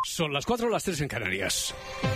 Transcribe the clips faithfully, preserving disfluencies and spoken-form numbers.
Son las cuatro, las tres en Canarias.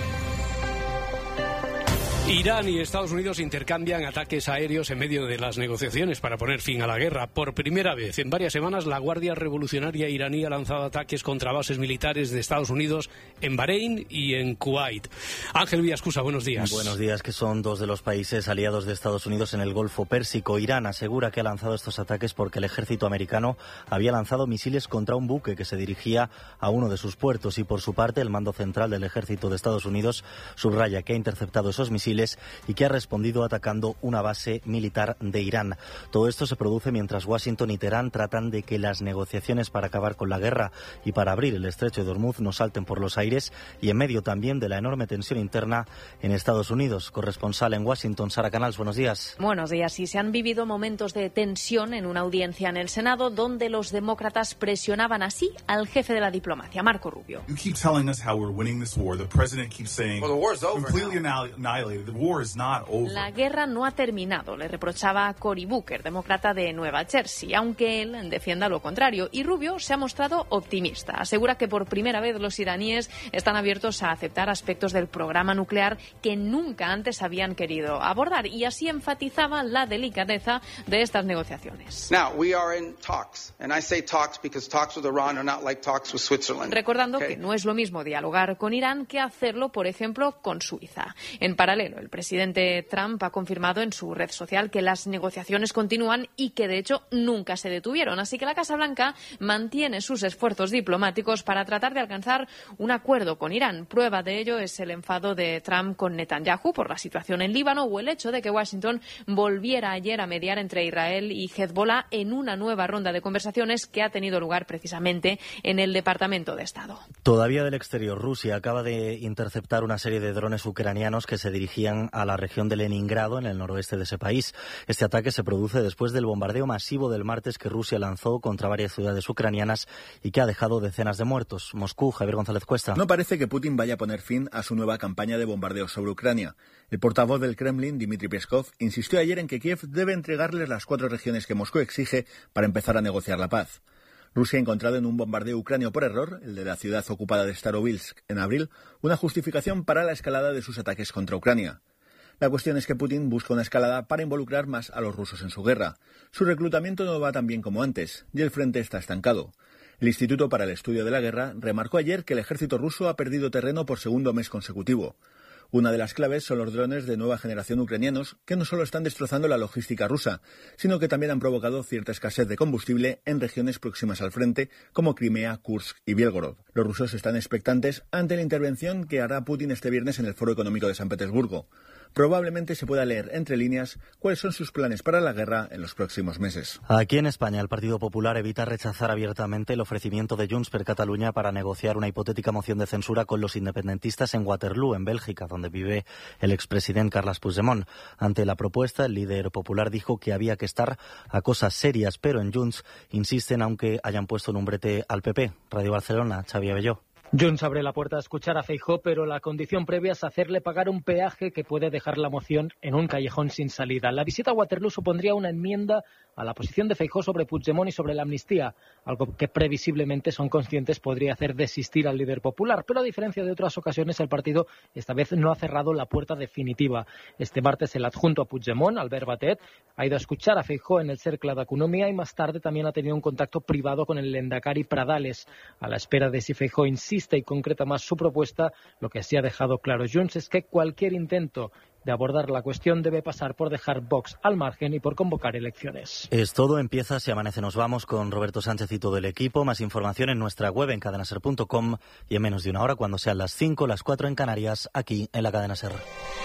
Irán y Estados Unidos intercambian ataques aéreos en medio de las negociaciones para poner fin a la guerra. Por primera vez en varias semanas, la Guardia Revolucionaria iraní ha lanzado ataques contra bases militares de Estados Unidos en Bahrein y en Kuwait. Ángel Villascusa, buenos días. Buenos días, que son dos de los países aliados de Estados Unidos en el Golfo Pérsico. Irán asegura que ha lanzado estos ataques porque el ejército americano había lanzado misiles contra un buque que se dirigía a uno de sus puertos, y por su parte el mando central del ejército de Estados Unidos subraya que ha interceptado esos misiles y que ha respondido atacando una base militar de Irán. Todo esto se produce mientras Washington y Teherán tratan de que las negociaciones para acabar con la guerra y para abrir el estrecho de Hormuz no salten por los aires, y en medio también de la enorme tensión interna en Estados Unidos. Corresponsal en Washington, Sara Canals, buenos días. Buenos días. Sí, se han vivido momentos de tensión en una audiencia en el Senado donde los demócratas presionaban así al jefe de la diplomacia, Marco Rubio. You keep telling us how we're winning this war. The president keeps saying, well, the war's over, completely annihilated. The war is not over. La guerra no ha terminado, le reprochaba Cory Booker, demócrata de Nueva Jersey, aunque él defienda lo contrario. Y Rubio se ha mostrado optimista. Asegura que por primera vez los iraníes están abiertos a aceptar aspectos del programa nuclear que nunca antes habían querido abordar, y así enfatizaba la delicadeza de estas negociaciones. Now, we are in talks, and I say talks because talks with Iran are not like talks with Switzerland. Recordando okay. que no es lo mismo dialogar con Irán que hacerlo, por ejemplo, con Suiza. En paralelo, el presidente Trump ha confirmado en su red social que las negociaciones continúan y que, de hecho, nunca se detuvieron. Así que la Casa Blanca mantiene sus esfuerzos diplomáticos para tratar de alcanzar un acuerdo con Irán. Prueba de ello es el enfado de Trump con Netanyahu por la situación en Líbano, o el hecho de que Washington volviera ayer a mediar entre Israel y Hezbollah en una nueva ronda de conversaciones que ha tenido lugar precisamente en el Departamento de Estado. Todavía del exterior, Rusia acaba de interceptar una serie de drones ucranianos que se dirigían a la región de Leningrado, en el noroeste de ese país. Este ataque se produce después del bombardeo masivo del martes que Rusia lanzó contra varias ciudades ucranianas y que ha dejado decenas de muertos. Moscú, Javier González Cuesta. No parece que Putin vaya a poner fin a su nueva campaña de bombardeos sobre Ucrania. El portavoz del Kremlin, Dmitry Peskov, insistió ayer en que Kiev debe entregarles las cuatro regiones que Moscú exige para empezar a negociar la paz. Rusia ha encontrado en un bombardeo ucranio por error, el de la ciudad ocupada de Starobilsk en abril, una justificación para la escalada de sus ataques contra Ucrania. La cuestión es que Putin busca una escalada para involucrar más a los rusos en su guerra. Su reclutamiento no va tan bien como antes, y el frente está estancado. El Instituto para el Estudio de la Guerra remarcó ayer que el ejército ruso ha perdido terreno por segundo mes consecutivo. Una de las claves son los drones de nueva generación ucranianos, que no solo están destrozando la logística rusa, sino que también han provocado cierta escasez de combustible en regiones próximas al frente, como Crimea, Kursk y Bielgorod. Los rusos están expectantes ante la intervención que hará Putin este viernes en el Foro Económico de San Petersburgo. Probablemente se pueda leer entre líneas cuáles son sus planes para la guerra en los próximos meses. Aquí en España, el Partido Popular evita rechazar abiertamente el ofrecimiento de Junts per Catalunya para negociar una hipotética moción de censura con los independentistas en Waterloo, en Bélgica, donde vive el expresidente Carles Puigdemont. Ante la propuesta, el líder popular dijo que había que estar a cosas serias, pero en Junts insisten aunque hayan puesto en un brete al P P. Radio Barcelona, Xavi Abelló. Junts abre la puerta a escuchar a Feijóo, pero la condición previa es hacerle pagar un peaje que puede dejar la moción en un callejón sin salida. La visita a Waterloo supondría una enmienda a la posición de Feijóo sobre Puigdemont y sobre la amnistía, algo que previsiblemente son conscientes podría hacer desistir al líder popular. Pero a diferencia de otras ocasiones, el partido esta vez no ha cerrado la puerta definitiva. Este martes el adjunto a Puigdemont, Albert Batet, ha ido a escuchar a Feijóo en el Cercle d'Economia y más tarde también ha tenido un contacto privado con el lehendakari Pradales. A la espera de si Feijóo insiste y concreta más su propuesta, lo que sí ha dejado claro Junts es que cualquier intento de abordar la cuestión debe pasar por dejar Vox al margen y por convocar elecciones. Es todo, empieza Si Amanece Nos Vamos con Roberto Sánchez y todo el equipo. Más información en nuestra web en cadena ser punto com y en menos de una hora, cuando sean las cinco, las cuatro en Canarias, aquí en la Cadena Ser.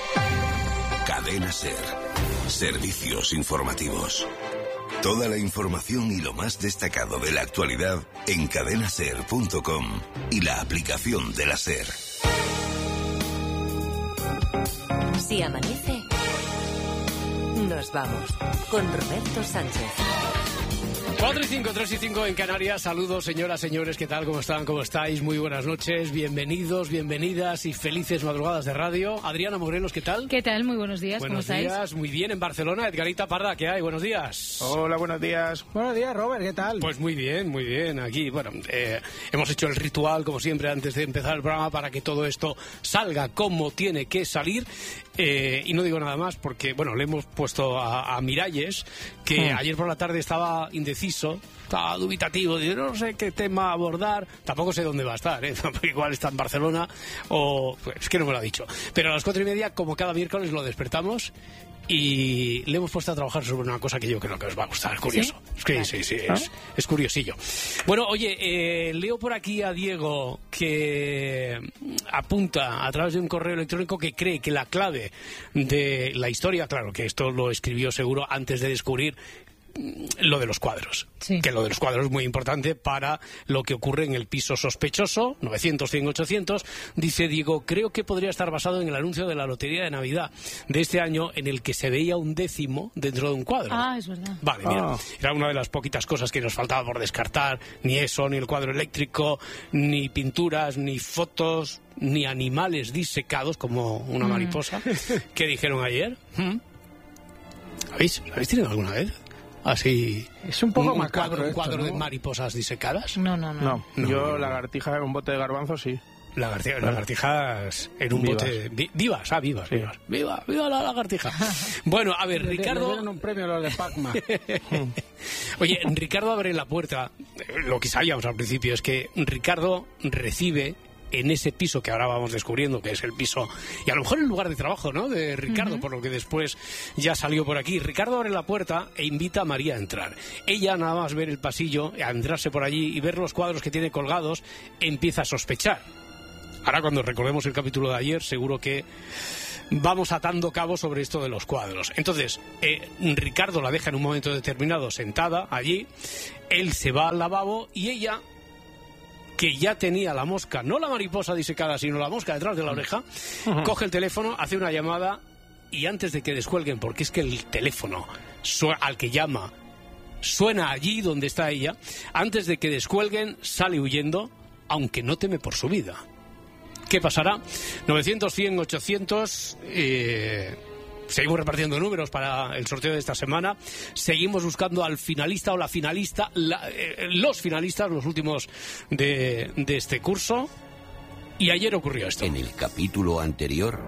Cadena Ser. Servicios informativos. Toda la información y lo más destacado de la actualidad en cadena ser punto com y la aplicación de la Ser. Si amanece, nos vamos con Roberto Sánchez. cuatro y cinco, tres y cinco en Canarias. Saludos, señoras, señores, ¿qué tal? ¿Cómo están? ¿Cómo estáis? Muy buenas noches, bienvenidos, bienvenidas y felices madrugadas de radio. Adriana Morelos, ¿qué tal? ¿Qué tal? Muy buenos días, buenos ¿cómo estáis? Buenos días, muy bien, en Barcelona. Edgarita Parra, ¿qué hay? Buenos días. Hola, buenos días. Buenos días, Robert, ¿qué tal? Pues muy bien, muy bien. Aquí, bueno, eh, hemos hecho el ritual, como siempre, antes de empezar el programa para que todo esto salga como tiene que salir. Eh, y no digo nada más porque, bueno, le hemos puesto a, a Miralles, que mm. ayer por la tarde estaba indeciso, estaba dubitativo, digo, no sé qué tema abordar, tampoco sé dónde va a estar, ¿eh? Igual está en Barcelona o... pues es que no me lo ha dicho. Pero a las cuatro y media, como cada miércoles, lo despertamos y le hemos puesto a trabajar sobre una cosa que yo creo que os va a gustar, es curioso. ¿Sí? Sí, sí, sí, ¿Ah? es, es curiosillo. Bueno, oye, eh, leo por aquí a Diego que apunta a través de un correo electrónico que cree que la clave de la historia, claro, que esto lo escribió seguro antes de descubrir lo de los cuadros, sí. que lo de los cuadros es muy importante para lo que ocurre en el piso sospechoso, novecientos, cien, ochocientos. Dice Diego, creo que podría estar basado en el anuncio de la Lotería de Navidad de este año en el que se veía un décimo dentro de un cuadro. Ah, es verdad. Vale, ah. mira, era una de las poquitas cosas que nos faltaba por descartar, ni eso, ni el cuadro eléctrico, ni pinturas, ni fotos, ni animales disecados como una mm. mariposa. ¿Qué dijeron ayer? ¿Mm? ¿Habéis, ¿Habéis tenido alguna vez? Así. Es un poco un, macabro. cuadro, un esto, cuadro ¿no? de mariposas disecadas. No, no, no. No, no yo no, no. lagartija en un bote de garbanzos sí. Lagartija, lagartijas en un vivas. bote. Vi, vivas, ah, vivas, sí. vivas. Viva, viva la lagartija. Bueno, a ver, le, Ricardo. Le dieron un premio a los de Pac-Man. Oye, Ricardo abre la puerta. Lo que sabíamos al principio es que Ricardo recibe en ese piso que ahora vamos descubriendo, que es el piso, y a lo mejor el lugar de trabajo, ¿no?, de Ricardo, uh-huh. por lo que después ya salió por aquí. Ricardo abre la puerta e invita a María a entrar. Ella, nada más ver el pasillo, a entrarse por allí y ver los cuadros que tiene colgados, empieza a sospechar. Ahora, cuando recordemos el capítulo de ayer, seguro que vamos atando cabos sobre esto de los cuadros. Entonces, eh, Ricardo la deja en un momento determinado sentada allí, él se va al lavabo y ella, que ya tenía la mosca, no la mariposa disecada, sino la mosca detrás de la oreja, uh-huh. coge el teléfono, hace una llamada y antes de que descuelguen, porque es que el teléfono su- al que llama suena allí donde está ella, antes de que descuelguen sale huyendo, aunque no teme por su vida. ¿Qué pasará? novecientos, cien, ochocientos... Eh... Seguimos repartiendo números para el sorteo de esta semana. Seguimos buscando al finalista o la finalista, la, eh, los finalistas, los últimos de, de este curso. Y ayer ocurrió esto. En el capítulo anterior.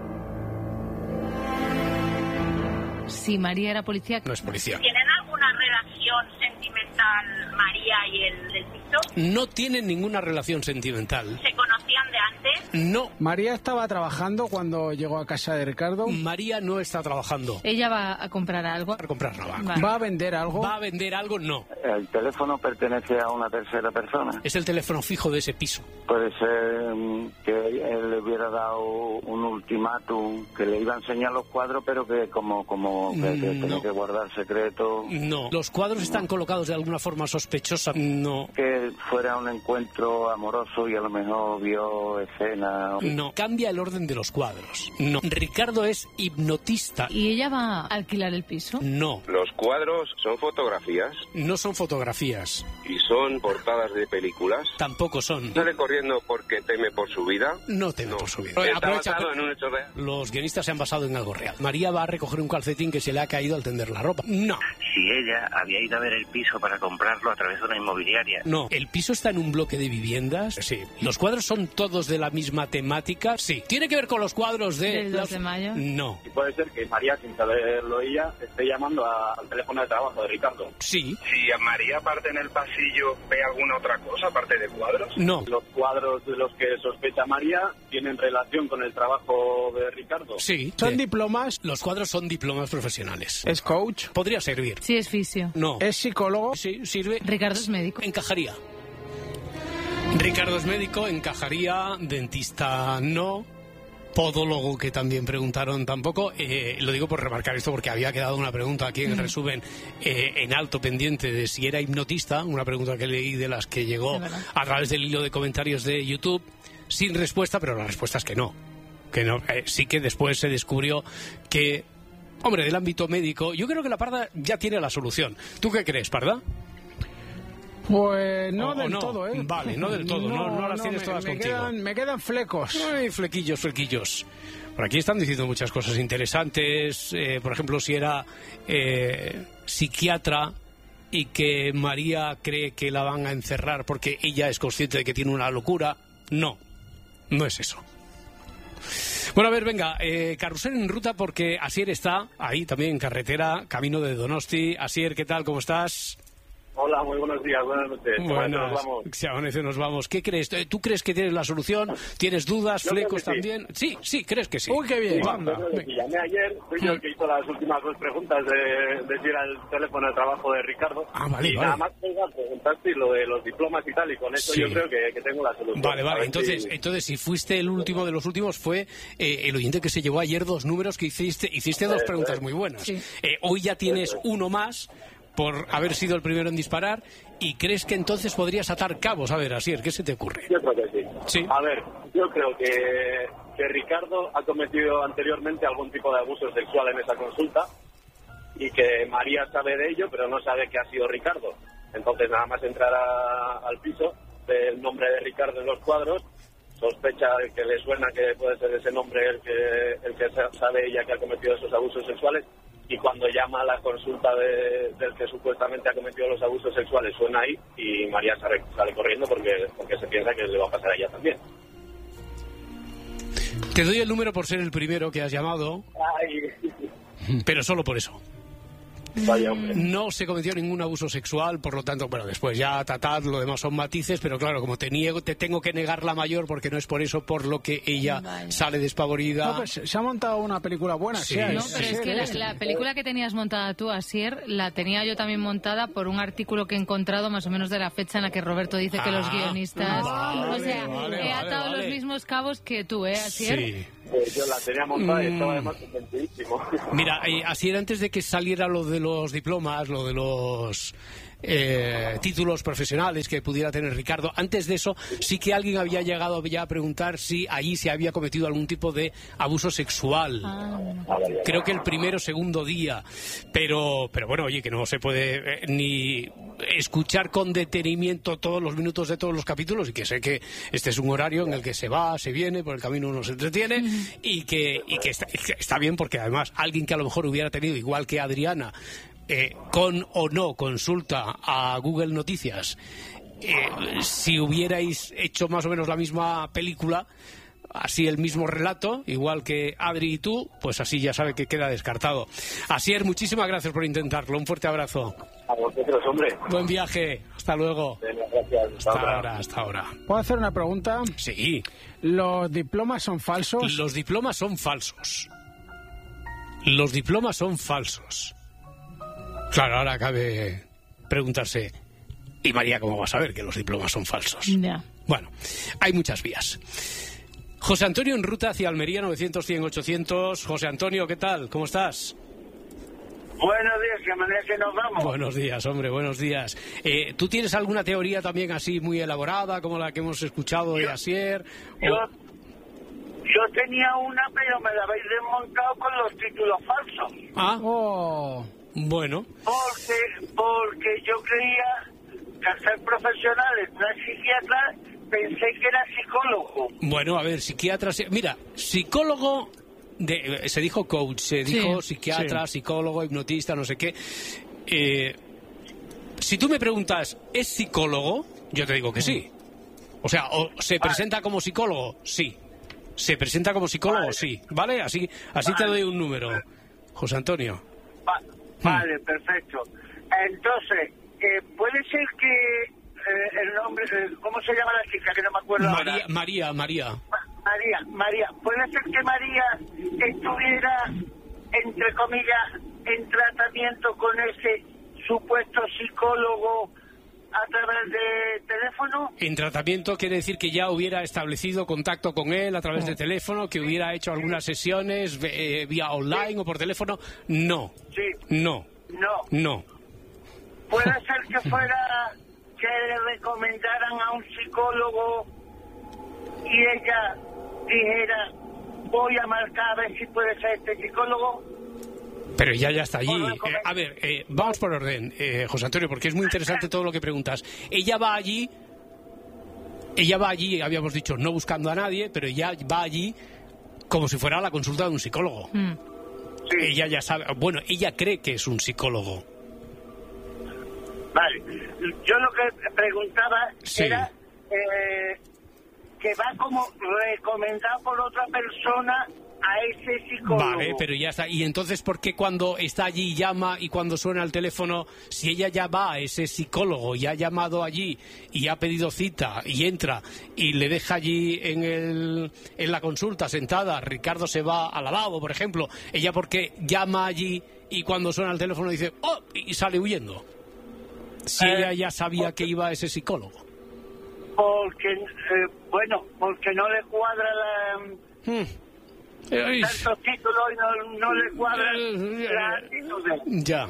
Si María era policía. No es policía. ¿Tienen alguna relación sentimental María y el del piso? No tienen ninguna relación sentimental. ¿Se conocían de antes? No. ¿María estaba trabajando cuando llegó a casa de Ricardo? María no está trabajando. ¿Ella va a comprar algo? A comprar nada. Vale. ¿Va a vender algo? ¿Va a vender algo? No. ¿El teléfono pertenece a una tercera persona? Es el teléfono fijo de ese piso. Puede ser que él le hubiera dado un ultimátum, que le iba a enseñar los cuadros, pero que como, como que, que no. tenía que guardar secreto. No. ¿Los cuadros están no. colocados de alguna forma sospechosa? No. Que fuera un encuentro amoroso y a lo mejor vio escena. No. Cambia el orden de los cuadros. No. Ricardo es hipnotista. ¿Y ella va a alquilar el piso? No. ¿Los cuadros son fotografías? No son fotografías. ¿Y son portadas de películas? Tampoco son. ¿Sale corriendo porque teme por su vida? No teme no. por su vida. ¿Está Aprovecha, basado en un hecho real? Los guionistas se han basado en algo real. María va a recoger un calcetín que se le ha caído al tender la ropa. No. Si ella había ido a ver el piso para comprarlo a través de una inmobiliaria. No. ¿El piso está en un bloque de viviendas? Sí. ¿Los cuadros son todos de la misma temática? Sí. ¿Tiene que ver con los cuadros de... ¿Del dos de mayo? No. Y puede ser que María, sin saberlo ella, esté llamando a, al teléfono de trabajo de Ricardo. Sí. Si a María, aparte en el pasillo, ve alguna otra cosa, aparte de cuadros. No. Los cuadros de los que sospecha María tienen relación con el trabajo de Ricardo. Sí. ¿Son de... diplomas? Los cuadros son diplomas profesionales. ¿Es coach? Podría servir. Sí, es fisio. No. ¿Es psicólogo? Sí, sirve. Ricardo es médico. Encajaría. Ricardo es médico, encajaría. Dentista no. Podólogo, que también preguntaron, tampoco. Eh, lo digo por remarcar esto porque había quedado una pregunta aquí en el resumen eh, en alto pendiente de si era hipnotista, una pregunta que leí de las que llegó a través del hilo de comentarios de YouTube, sin respuesta, pero la respuesta es que no. Que no. Eh, sí que después se descubrió que, hombre, del ámbito médico, yo creo que la Parda ya tiene la solución. ¿Tú qué crees, Parda? Pues no O- o del no. todo, ¿eh? Vale, no del todo, no- no las tienes me, todas me contigo. Quedan, me quedan flecos. Ay, flequillos, flequillos. Por aquí están diciendo muchas cosas interesantes. Eh, por ejemplo, si era eh, psiquiatra y que María cree que la van a encerrar porque ella es consciente de que tiene una locura. No, no es eso. Bueno, a ver, venga, eh, carrusel en ruta porque Asier está ahí también en carretera, camino de Donosti. Asier, ¿qué tal? ¿Cómo estás? Hola, muy buenos días, buenas noches. Buenas, Nos vamos. si amanece nos vamos. ¿Qué crees? ¿Tú crees que tienes la solución? ¿Tienes dudas, Yo creo flecos que sí. también? Sí, sí, crees que sí. Uy, qué bien. Sí, Anda. yo creo que llamé ayer, fui yo el que hizo las últimas dos preguntas de, de si era el teléfono de trabajo de Ricardo. Ah, vale, y vale. nada más oiga, preguntaste lo de los diplomas y tal, y con eso Sí. yo creo que, que tengo la solución. Vale, A vale. ver Entonces, si- entonces, si fuiste el último de los últimos, fue eh, el oyente que se llevó ayer dos números que hiciste. Hiciste dos Eso preguntas es. muy buenas. Sí. Eh, hoy ya tienes Eso es. uno más por haber sido el primero en disparar. ¿Y crees que entonces podrías atar cabos? A ver, Asier, ¿qué se te ocurre? Yo creo que sí. Sí. A ver, yo creo que, que Ricardo ha cometido anteriormente algún tipo de abuso sexual en esa consulta y que María sabe de ello, pero no sabe que ha sido Ricardo. Entonces, nada más entrar a- al piso, ve el nombre de Ricardo en los cuadros, sospecha que le suena que puede ser ese nombre el que, el que sa- sabe ella que ha cometido esos abusos sexuales, y cuando llama a la consulta de- del que supuestamente ha cometido los abusos sexuales suena ahí y María sale, sale corriendo porque, porque se piensa que le va a pasar a ella también. Te doy el número por ser el primero que has llamado, Ay, pero solo por eso. vaya hombre. No se cometió ningún abuso sexual, por lo tanto, bueno, después ya tatad, lo demás son matices, pero claro, como te niego, te tengo que negar la mayor porque no es por eso por lo que ella Vaya. sale despavorida. No, pues se ha montado una película buena. Sí, sí, No, sí, pero sí, es que la, ¿eh? la película que tenías montada tú, Asier, la tenía yo también montada por un artículo que he encontrado más o menos de la fecha en la que Roberto dice que los Ah, guionistas... vale, o sea, vale, he vale, atado vale. los mismos cabos que tú, ¿eh, Asier? Sí. Pues yo la tenía montada y estaba Mm. además convencidísimo. Mira, eh, así era antes de que saliera lo de los diplomas, lo de los eh, títulos profesionales que pudiera tener Ricardo. Antes de eso, sí que alguien había llegado ya a preguntar si allí se había cometido algún tipo de abuso sexual. Ah, Creo que el primero o segundo día. Pero, pero bueno, oye, que no se puede eh, ni escuchar con detenimiento todos los minutos de todos los capítulos y que sé que este es un horario en el que se va, se viene, por el camino uno se entretiene y que, y que, está, que está bien porque además alguien que a lo mejor hubiera tenido, igual que Adriana, eh, con o no consulta a Google Noticias, eh, si hubierais hecho más o menos la misma película, así el mismo relato, igual que Adri y tú, pues así ya sabe que queda descartado. Asier, muchísimas gracias por intentarlo. Un fuerte abrazo. A vosotros, hombre. Buen viaje. Hasta luego. Venga, gracias. Hasta ahora, hasta ahora. ¿Puedo hacer una pregunta? Sí. ¿Los diplomas son falsos? Los diplomas son falsos. Los diplomas son falsos. Claro, ahora cabe preguntarse, ¿y María cómo va a saber que los diplomas son falsos? ya. Bueno, hay muchas vías. José Antonio en ruta hacia Almería, novecientos, cien, ochocientos. José Antonio, ¿qué tal? ¿Cómo estás? Buenos días, que amanece nos vamos. Buenos días, hombre, buenos días. Eh, ¿Tú tienes alguna teoría también así muy elaborada, como la que hemos escuchado de Asier? Yo, O- yo tenía una, pero me la habéis desmontado con los títulos falsos. Ah, Oh, bueno. Porque, porque yo creía que al ser profesional, entrar psiquiatra, pensé que era psicólogo. Bueno, a ver, psiquiatra... se- Mira, psicólogo... De, eh, se dijo coach, se Sí, dijo psiquiatra, psicólogo, hipnotista, no sé qué. Eh, si tú me preguntas, ¿es psicólogo? Yo te digo que sí. O sea, o ¿se presenta como psicólogo? Sí. ¿Se presenta como psicólogo? Vale. Sí. ¿Vale? Así, así te Vale. doy un número. José Antonio. Va- vale, perfecto. Entonces, eh, puede ser que eh, el nombre, eh, ¿cómo se llama la chica? Que no me acuerdo María, ahora. María, María. Ma- María, María, puede ser que María estuviera, entre comillas, en tratamiento con ese supuesto psicólogo a través de teléfono. En tratamiento quiere decir que ya hubiera establecido contacto con él a través de teléfono, que hubiera hecho algunas sesiones eh, vía online o por teléfono. No, Sí, no, no. no. Puede ser que fuera que le recomendaran a un psicólogo y ella dijera, voy a marcar a ver si puede ser este psicólogo. Pero ella ya está allí. Eh, a ver, eh, vamos por orden, eh, José Antonio, porque es muy interesante todo lo que preguntas. Ella va allí, ella va allí, habíamos dicho, no buscando a nadie, pero ella va allí como si fuera la consulta de un psicólogo. Mm. Sí. Ella ya sabe, bueno, ella cree que es un psicólogo. Vale, yo lo que preguntaba sí. era eh, que va como recomendado por otra persona a ese psicólogo. Vale, pero ya está. ¿Y entonces por qué cuando está allí llama y cuando suena el teléfono, si ella ya va a ese psicólogo y ha llamado allí y ha pedido cita y entra y le deja allí en, el, en la consulta sentada, Ricardo se va al lavabo, por ejemplo, ella por qué llama allí y cuando suena el teléfono dice ¡oh! Y sale huyendo? Si eh, ella ya sabía porque, que iba a ese psicólogo. Porque, eh, bueno, porque no le cuadra la... Hmm. Tantos títulos y no, no le cuadra la actitud. Ya.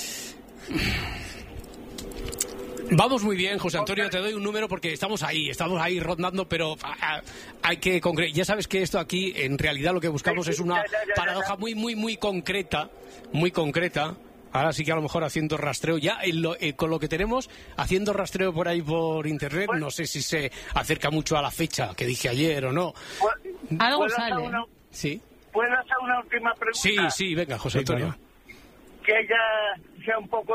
Vamos muy bien, José Antonio, te doy un número porque estamos ahí, estamos ahí rondando, pero hay que concretar. Ya sabes que esto aquí, en realidad, lo que buscamos sí, sí, es una ya, ya, ya, paradoja ya, ya. muy, muy, muy concreta, muy concreta. Ahora sí que a lo mejor haciendo rastreo, ya en lo, eh, con lo que tenemos, haciendo rastreo por ahí por internet, pues, no sé si se acerca mucho a la fecha que dije ayer o no. Pues, Algo sale. Una... Sí. ¿Puedo hacer una última pregunta? Sí, sí, venga, José Antonio. Que ella sea un poco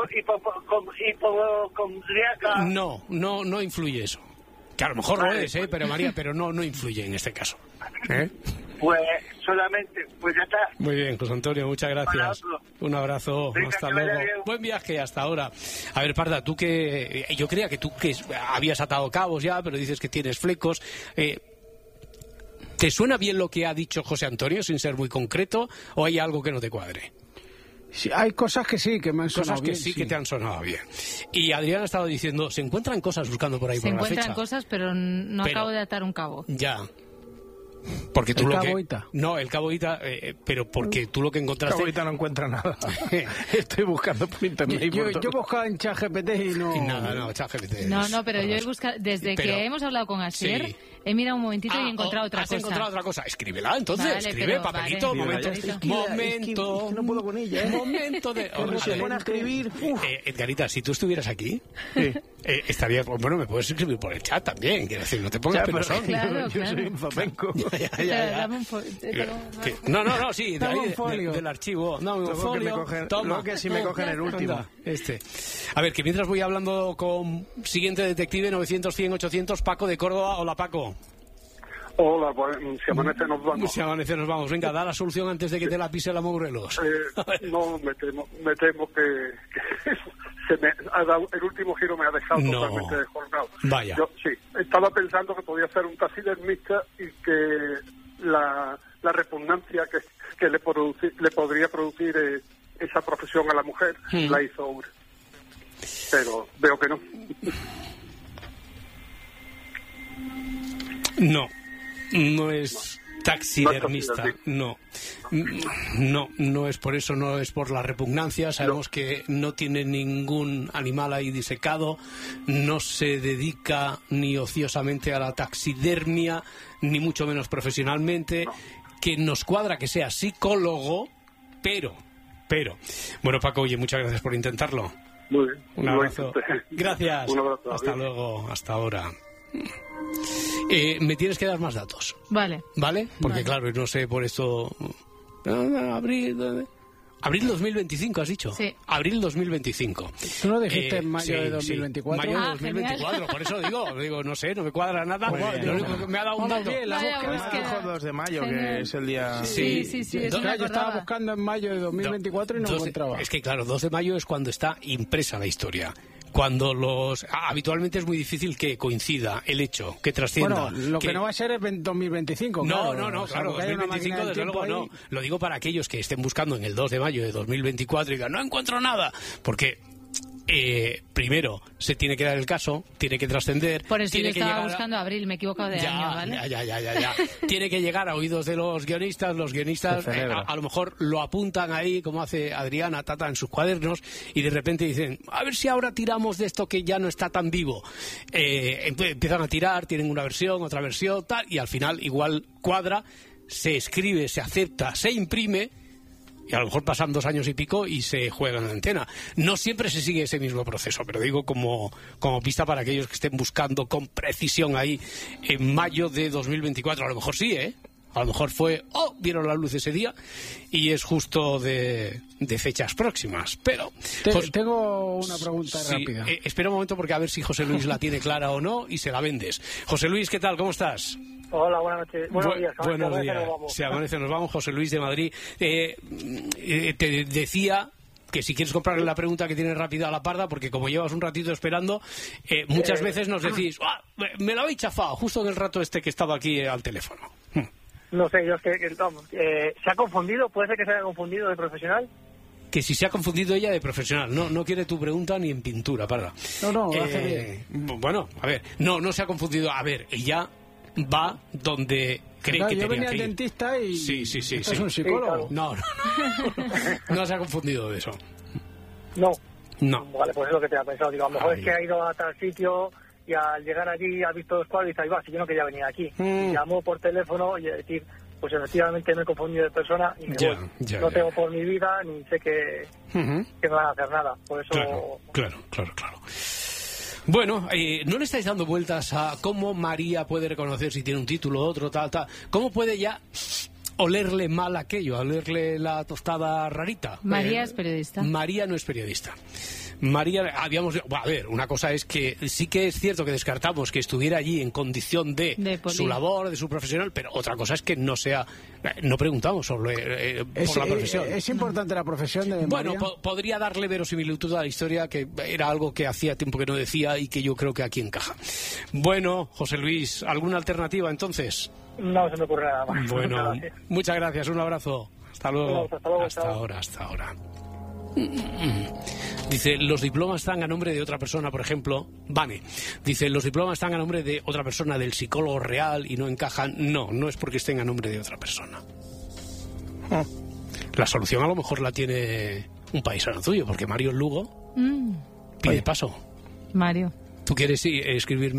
hipocondríaca. No, no, no influye eso. Que a lo mejor vale, lo es, ¿eh? Pero María, pero no, no influye en este caso. ¿Eh? Pues solamente, pues ya está. Muy bien, José Antonio, muchas gracias. Un abrazo, Venga, hasta luego. Buen viaje hasta ahora. A ver, Parda, tú que... Yo creía que tú que habías atado cabos ya, pero dices que tienes flecos. Eh, ¿Te suena bien lo que ha dicho José Antonio, sin ser muy concreto, o hay algo que no te cuadre? Sí, hay cosas que sí, que me han sonado cosas que bien, sí, sí que te han sonado bien. Y Adrián ha estado diciendo, se encuentran cosas buscando por ahí se por la fecha. Se encuentran cosas, pero no pero, acabo de atar un cabo. Ya. Porque tú el lo cabo que... Ita. No, el cabo Ita, eh, pero porque tú lo que encontraste... El cabo Ita no encuentra nada. Estoy buscando por internet. Yo, yo, yo buscaba en ChatGPT y no... Y nada, no, ChatGPT es... No, no, pero yo he buscado... Desde pero, que hemos hablado con Asier, sí. he mirado un momentito ah, y he encontrado oh, otra ¿has cosa. ¿Has encontrado otra cosa? Escríbela, entonces. Vale, escribe, pero, papelito, vale. momento. Es que, es que, momento. Es que no puedo con ella, ¿eh? Momento de... Cuando se pone a escribir... Eh, Edgarita, si tú estuvieras aquí, sí. eh, estaría... Bueno, me puedes escribir por el chat también. Quiero decir, no te pongas penosón. Claro, yo claro. soy un flamenco. ya, ya, ya, ya. No, no, no, sí, de ahí, de, de, del archivo. No, un folio. Que me cogen, toma. que si me cogen el último. Este. A ver, que mientras voy hablando con siguiente detective, novecientos, cien, ochocientos, Paco de Córdoba. Hola, Paco. Hola, pues si amanece nos vamos. Si amanece nos vamos. Venga, da la solución antes de que te la pise la Morelos. Eh, no, me temo, me temo que, que se me ha dado, el último giro me ha dejado no. totalmente descolgado. Vaya. Yo, sí, estaba pensando que podía ser un taxidermista y que la, la repugnancia que, que le, produci, le podría producir eh, esa profesión a la mujer hmm. la hizo hombre. Pero veo que no. No. No es taxidermista, no. No, no es por eso, no es por la repugnancia. Sabemos no. que no tiene ningún animal ahí disecado, no se dedica ni ociosamente a la taxidermia, ni mucho menos profesionalmente. No. Que nos cuadra que sea psicólogo, pero, pero. Bueno, Paco, oye, muchas gracias por intentarlo. Muy bien. Un abrazo. Gracias. Un abrazo. Hasta bien. Luego, hasta ahora. Eh, me tienes que dar más datos. Vale. ¿Vale? Porque vale. claro, no sé por esto... Abril... Abril dos mil veinticinco, has dicho. Sí. Abril dos mil veinticinco. ¿Tú no dijiste eh, en mayo sí, de dos mil veinticuatro? Sí. Mayo de ah, dos mil veinticuatro, genial. por eso digo, digo, no sé, no me cuadra nada. Lo único que me ha dado un dato. Bien, la búsqueda. dos de mayo, genial. que es el día... Sí, sí, sí. sí, sí claro, yo estaba buscando en mayo de dos mil veinticuatro y no encontraba. Es que claro, dos de mayo es cuando está impresa la historia. Cuando los... Habitualmente es muy difícil que coincida el hecho, que trascienda. Bueno, lo que, que no va a ser es dos mil veinticinco, No, claro. no, no, o sea, claro, dos mil veinticinco desde luego no. Lo digo para aquellos que estén buscando en el dos de mayo de dos mil veinticuatro y digan, no encuentro nada, porque... Eh, primero, se tiene que dar el caso, tiene que trascender. Por eso tiene yo que estaba llegar buscando a... abril, me he equivocado de ya, año, ¿vale? Ya, ya, ya, ya, ya. Tiene que llegar a oídos de los guionistas, los guionistas eh, a, a lo mejor lo apuntan ahí, como hace Adriana Tata en sus cuadernos, y de repente dicen, a ver si ahora tiramos de esto que ya no está tan vivo. Eh, empiezan a tirar, tienen una versión, otra versión, tal, y al final igual cuadra, se escribe, se acepta, se imprime, y a lo mejor pasan dos años y pico y se juega en la antena. No siempre se sigue ese mismo proceso, pero digo como, como pista para aquellos que estén buscando con precisión ahí en mayo de dos mil veinticuatro. A lo mejor sí, ¿eh? A lo mejor fue, oh, vieron la luz ese día y es justo de, de fechas próximas. Pero Te, Jos- tengo una pregunta sí, rápida. eh, espera un momento porque a ver si José Luis la tiene clara o no y se la vendes. José Luis, ¿qué tal? ¿Cómo estás? Hola, buenas noches. Buenos Bu- días. Buenos Amanece, días. nos vamos. Se amanece, nos vamos. José Luis de Madrid. Eh, eh, te decía que si quieres comprarle la pregunta que tiene rápida a la parda, porque como llevas un ratito esperando, eh, muchas Eh, veces nos decís, ah, me, me la habéis chafado justo en el rato este que estaba aquí eh, al teléfono. No sé, yo es que, que, vamos, eh, ¿se ha confundido? ¿Puede ser que se haya confundido de profesional? Que si se ha confundido ella de profesional. No, no quiere tu pregunta ni en pintura, parda. No, no, Eh, hace bien. Bueno, a ver, no, no se ha confundido. A ver, ella va donde cree Claro, que yo tenía venía que al ir. dentista y... Sí, sí, sí. ¿Esto sí. es un psicólogo? No, no, no. No se ha confundido de eso. No. No. Vale, pues es lo que te había pensado. Digo, a lo mejor Ay. es que ha ido a tal sitio y al llegar allí ha visto dos cuadros y dice, ahí va, si yo no quería venir aquí. Mm. Y llamó por teléfono y decir, pues efectivamente me he confundido de persona y me Ya, voy. ya, no ya. tengo por mi vida ni sé que, Ujú. que me van a hacer nada. Por eso... Claro, claro, claro, claro. Bueno, eh, ¿no le estáis dando vueltas a cómo María puede reconocer si tiene un título, otro, tal, tal? ¿Cómo puede ya olerle mal aquello, olerle la tostada rarita? María Eh, es periodista. María no es periodista. María, habíamos, a ver, una cosa es que sí que es cierto que descartamos que estuviera allí en condición de, De poli. su labor, de su profesional, pero otra cosa es que no sea, no preguntamos sobre eh, Es, por la eh, profesión. es importante la profesión de Bueno, María. po- podría darle verosimilitud a la historia, que era algo que hacía tiempo que no decía y que yo creo que aquí encaja. Bueno, José Luis, ¿alguna alternativa entonces? No se me ocurre nada más. Bueno, Muchas gracias. muchas gracias, un abrazo. Hasta luego. Hasta luego, Hasta chao. ahora, hasta ahora. Dice, los diplomas están a nombre de otra persona, por ejemplo. Vane. Dice, los diplomas están a nombre de otra persona, del psicólogo real, y no encajan. No, no es porque estén a nombre de otra persona. La solución a lo mejor la tiene un paisano tuyo, porque Mario Lugo Mm, pide paso. Mario. ¿Tú quieres sí, escribir